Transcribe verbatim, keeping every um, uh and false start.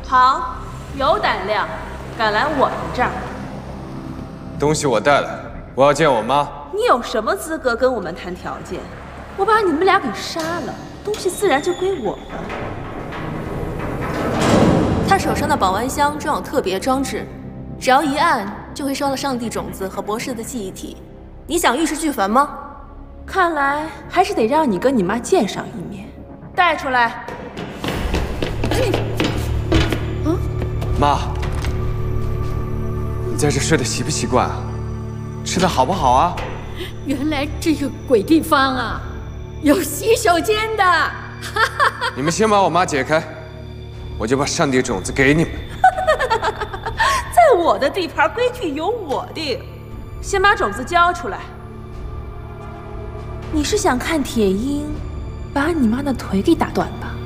好，有胆量，敢来我们这儿。 东西我带来，我要见我妈。 你有什么资格跟我们谈条件？我把你们俩给杀了，东西自然就归我了。 他手上的保温箱装有特别装置，只要一按就会收到上帝种子和博士的记忆体。你想玉石俱焚吗？ 看来还是得让你跟你妈见上一面。带出来。 嗯，妈，你在这睡得习不习惯啊？吃的好不好啊？ 原来这个鬼地方啊，有洗手间的。 你们先把我妈解开，我就把上帝种子给你们。 在我的地盘，规矩由我定。先把种子交出来。你是想看铁鹰把你妈的腿给打断吧？